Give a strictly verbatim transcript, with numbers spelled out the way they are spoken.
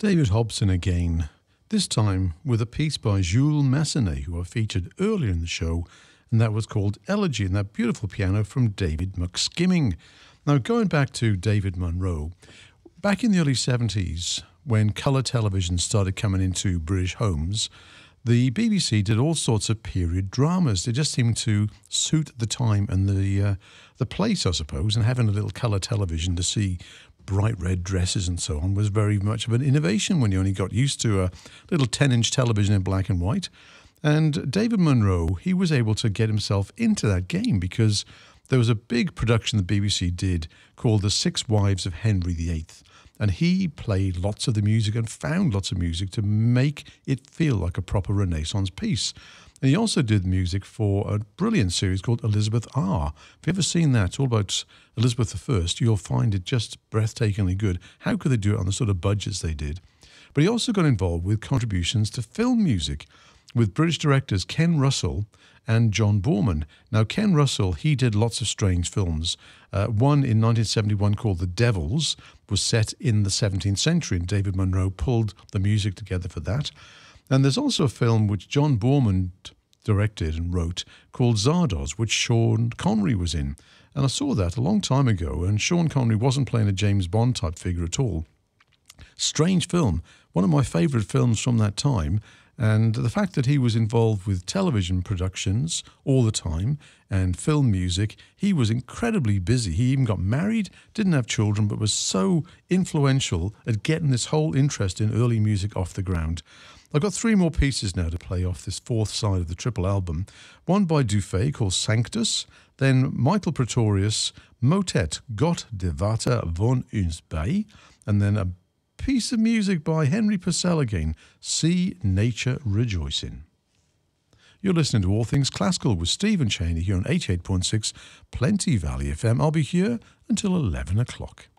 David Hobson again, this time with a piece by Jules Massenet, who I featured earlier in the show, and that was called Elegy, and that beautiful piano from David McSkimming. Now, going back to David Munro, back in the early seventies, when colour television started coming into British homes, the B B C did all sorts of period dramas. They just seemed to suit the time and the uh, the place, I suppose, and having a little colour television to see bright red dresses and so on was very much of an innovation when you only got used to a little ten-inch television in black and white. And David Munro, he was able to get himself into that game because there was a big production the B B C did called The Six Wives of Henry the Eighth. And he played lots of the music and found lots of music to make it feel like a proper Renaissance piece. And he also did music for a brilliant series called Elizabeth R. If you've ever seen that, it's all about Elizabeth the First, you'll find it just breathtakingly good. How could they do it on the sort of budgets they did? But he also got involved with contributions to film music with British directors Ken Russell and John Boorman. Now, Ken Russell, he did lots of strange films. Uh, one in nineteen seventy-one called The Devils was set in the seventeenth century, and David Munro pulled the music together for that. And there's also a film which John Boorman directed and wrote called Zardoz, which Sean Connery was in. And I saw that a long time ago, and Sean Connery wasn't playing a James Bond type figure at all. Strange film, one of my favourite films from that time. And the fact that he was involved with television productions all the time and film music, he was incredibly busy. He even got married, didn't have children, but was so influential at getting this whole interest in early music off the ground. I've got three more pieces now to play off this fourth side of the triple album. One by Dufay called Sanctus, then Michael Pretorius, Motet Gott de Vater von uns bei, and then a piece of music by Henry Purcell again, See Nature Rejoicing. You're listening to All Things Classical with Stephen Cheney here on eighty-eight point six Plenty Valley F M. I'll be here until eleven o'clock.